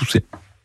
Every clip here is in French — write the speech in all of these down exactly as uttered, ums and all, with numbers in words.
pousser.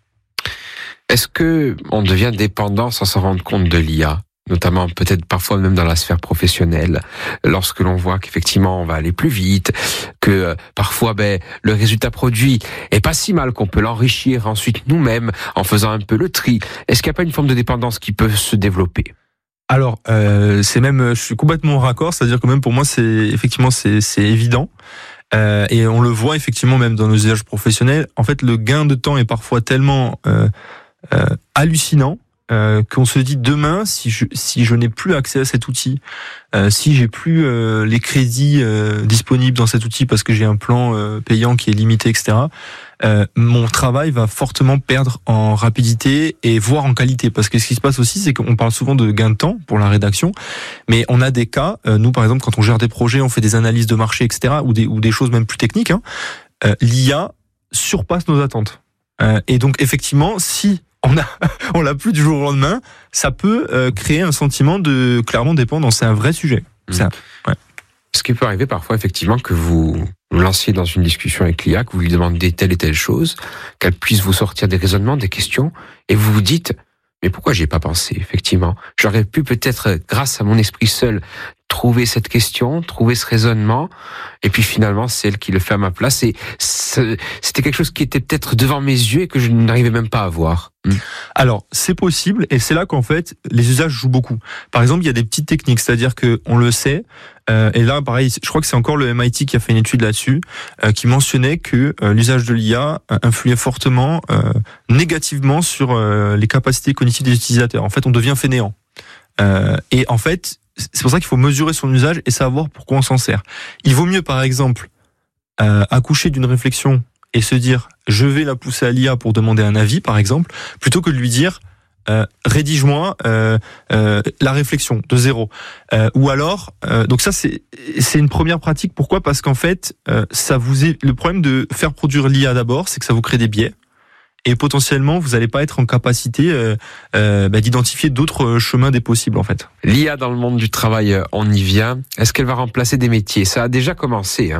Est-ce que on devient dépendant sans s'en rendre compte de l'I A ? Notamment peut-être parfois même dans la sphère professionnelle, lorsque l'on voit qu'effectivement on va aller plus vite, que euh, parfois ben le résultat produit est pas si mal qu'on peut l'enrichir ensuite nous-mêmes en faisant un peu le tri. Est-ce qu'il n'y a pas une forme de dépendance qui peut se développer ? Alors, euh, c'est même, je suis complètement raccord, c'est-à-dire que même pour moi, c'est effectivement c'est, c'est évident. Euh, et on le voit effectivement même dans nos usages professionnels. En fait, le gain de temps est parfois tellement euh, euh, hallucinant. Euh, qu'on se dit demain, si je si je n'ai plus accès à cet outil, euh, si j'ai plus euh, les crédits euh, disponibles dans cet outil parce que j'ai un plan euh, payant qui est limité, et cetera. Euh, mon travail va fortement perdre en rapidité et voire en qualité, parce que ce qui se passe aussi, c'est qu'on parle souvent de gain de temps pour la rédaction, mais on a des cas, euh, nous par exemple quand on gère des projets, on fait des analyses de marché, et cetera, ou des ou des choses même plus techniques. Hein, euh, L'I A surpasse nos attentes, euh, et donc effectivement, si on a, on l'a plus du jour au lendemain, ça peut euh, créer un sentiment de clairement dépendance. C'est un vrai sujet. Mmh. Ça, ouais. Ce qui peut arriver parfois, effectivement, que vous vous lanciez dans une discussion avec l'I A, que vous lui demandez telle et telle chose, qu'elle puisse vous sortir des raisonnements, des questions, et vous vous dites, mais pourquoi j'y ai pas pensé, effectivement? J'aurais pu peut-être, grâce à mon esprit seul, trouver cette question, trouver ce raisonnement, et puis finalement, c'est elle qui le fait à ma place, et c'était quelque chose qui était peut-être devant mes yeux et que je n'arrivais même pas à voir. Alors, c'est possible, et c'est là qu'en fait, les usages jouent beaucoup. Par exemple, il y a des petites techniques, c'est-à-dire que on le sait, euh, et là, pareil, je crois que c'est encore le M I T qui a fait une étude là-dessus, euh, qui mentionnait que euh, l'usage de l'I A influait fortement, euh, négativement sur euh, les capacités cognitives des utilisateurs. En fait, on devient fainéant. Euh, et en fait, c'est pour ça qu'il faut mesurer son usage et savoir pourquoi on s'en sert. Il vaut mieux, par exemple, euh, accoucher d'une réflexion et se dire je vais la pousser à l'I A pour demander un avis, par exemple, plutôt que de lui dire euh, rédige-moi euh, euh, la réflexion de zéro. Euh, ou alors, euh, donc ça c'est c'est une première pratique. Pourquoi ? Parce qu'en fait, euh, ça vous est le problème de faire produire l'I A d'abord, c'est que ça vous crée des biais. Et potentiellement, vous n'allez pas être en capacité euh, euh, bah, d'identifier d'autres chemins des possibles, en fait. L'I A dans le monde du travail, on y vient. Est-ce qu'elle va remplacer des métiers ? Ça a déjà commencé, hein ?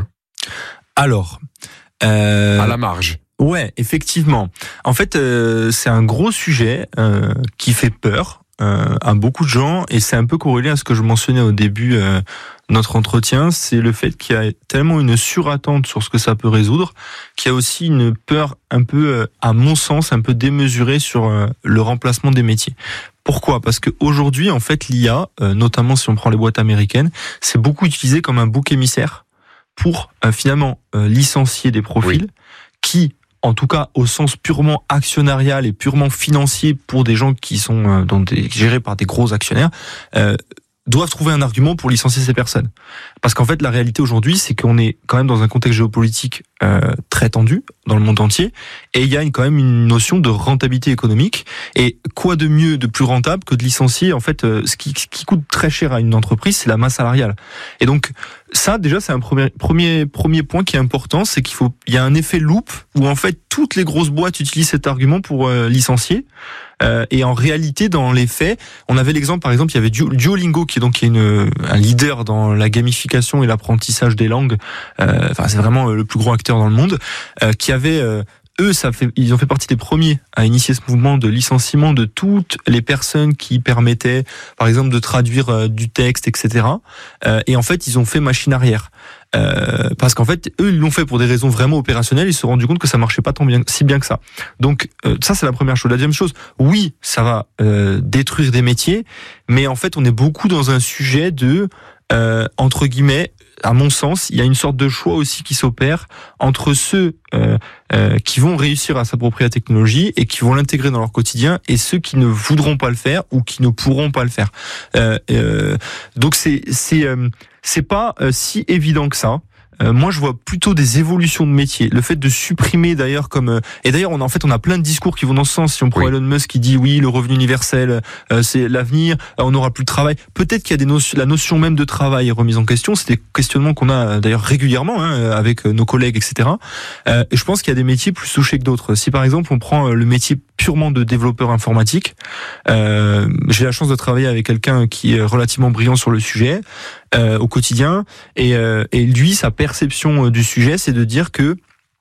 Alors, euh... à la marge. Ouais, effectivement. En fait, euh, c'est un gros sujet euh, qui fait peur euh, à beaucoup de gens, et c'est un peu corrélé à ce que je mentionnais au début euh, de notre entretien. C'est le fait qu'il y a tellement une surattente sur ce que ça peut résoudre, qu'il y a aussi une peur un peu, euh, à mon sens, un peu démesurée sur euh, le remplacement des métiers. Pourquoi ? Parce qu'aujourd'hui, en fait, l'I A, euh, notamment si on prend les boîtes américaines, c'est beaucoup utilisé comme un bouc émissaire pour euh, finalement euh, licencier des profils oui. qui, en tout cas au sens purement actionnarial et purement financier pour des gens qui sont euh, dans des, gérés par des gros actionnaires, euh, doivent trouver un argument pour licencier ces personnes. Parce qu'en fait, la réalité aujourd'hui, c'est qu'on est quand même dans un contexte géopolitique euh, très tendu dans le monde entier, et il y a une, quand même une notion de rentabilité économique. Et quoi de mieux, de plus rentable que de licencier, en fait, euh, ce, qui, ce qui coûte très cher à une entreprise, c'est la masse salariale. Et donc, ça, déjà, c'est un premier, premier, premier point qui est important, c'est qu'il faut, il y a un effet loop où, en fait, toutes les grosses boîtes utilisent cet argument pour euh, licencier. Euh, et en réalité, dans les faits, on avait l'exemple, par exemple, il y avait Duolingo, qui est donc qui est une, un leader dans la gamification et l'apprentissage des langues. Euh, enfin, c'est vraiment le plus gros acteur dans le monde, euh, qui avait euh, eux, ça fait, ils ont fait partie des premiers à initier ce mouvement de licenciement de toutes les personnes qui permettaient, par exemple, de traduire euh, du texte, et cetera. Euh, et en fait, ils ont fait machine arrière. Euh, parce qu'en fait, eux, ils l'ont fait pour des raisons vraiment opérationnelles. Ils se sont rendus compte que ça marchait pas tant bien, si bien que ça. Donc, euh, ça, c'est la première chose. La deuxième chose, oui, ça va euh, détruire des métiers, mais en fait, on est beaucoup dans un sujet de, euh, entre guillemets, à mon sens, il y a une sorte de choix aussi qui s'opère entre ceux euh, euh, qui vont réussir à s'approprier la technologie et qui vont l'intégrer dans leur quotidien, et ceux qui ne voudront pas le faire ou qui ne pourront pas le faire. Euh, euh, donc, c'est c'est euh, c'est pas euh, si évident que ça. Euh, moi, je vois plutôt des évolutions de métiers. Le fait de supprimer, d'ailleurs, comme euh, et d'ailleurs, on a, en fait, on a plein de discours qui vont dans ce sens. Si on prend oui. Elon Musk qui dit oui, le revenu universel, euh, c'est l'avenir, euh, on n'aura plus de travail. Peut-être qu'il y a des notions, la notion même de travail est remise en question. C'est des questionnements qu'on a d'ailleurs régulièrement hein, avec nos collègues, et cetera. Euh, et je pense qu'il y a des métiers plus touchés que d'autres. Si par exemple, on prend le métier purement de développeur informatique, euh, j'ai la chance de travailler avec quelqu'un qui est relativement brillant sur le sujet. Euh, au quotidien, et, euh, et lui, sa perception du sujet, c'est de dire que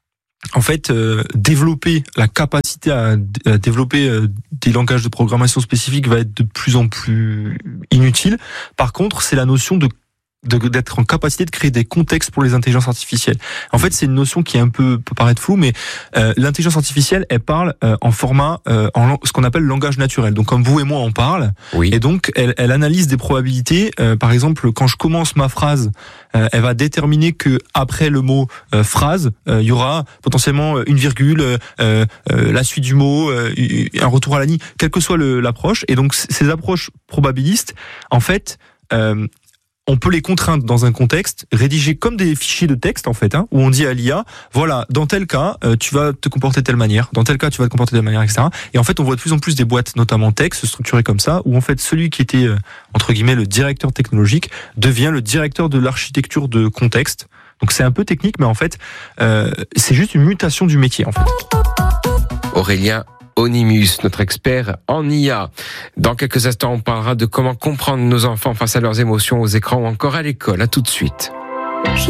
en fait, euh, développer la capacité à, à développer euh, des langages de programmation spécifiques va être de plus en plus inutile. Par contre, c'est la notion de De, d'être en capacité de créer des contextes pour les intelligences artificielles. En fait, c'est une notion qui est un peu peut paraître floue, mais euh, l'intelligence artificielle, elle parle euh, en format, euh, en ce qu'on appelle langage naturel. Donc, comme vous et moi, on parle, oui. Et donc elle, elle analyse des probabilités. Euh, par exemple, quand je commence ma phrase, euh, elle va déterminer que après le mot euh, phrase, il euh, y aura potentiellement une virgule, euh, euh, la suite du mot, euh, un retour à la ligne, quelle que soit le, l'approche. Et donc, ces approches probabilistes, en fait. Euh, On peut les contraindre dans un contexte, rédigés comme des fichiers de texte en fait, hein, où on dit à l'I A, voilà, dans tel cas, euh, tu vas te comporter de telle manière, dans tel cas, tu vas te comporter de telle manière, et cetera. Et en fait, on voit de plus en plus des boîtes, notamment texte, structurées comme ça, où en fait, celui qui était, euh, entre guillemets, le directeur technologique, devient le directeur de l'architecture de contexte. Donc c'est un peu technique, mais en fait, euh, c'est juste une mutation du métier, en fait. Aurélien Onimus, notre expert en I A. Dans quelques instants, on parlera de comment comprendre nos enfants face à leurs émotions aux écrans ou encore à l'école. À tout de suite.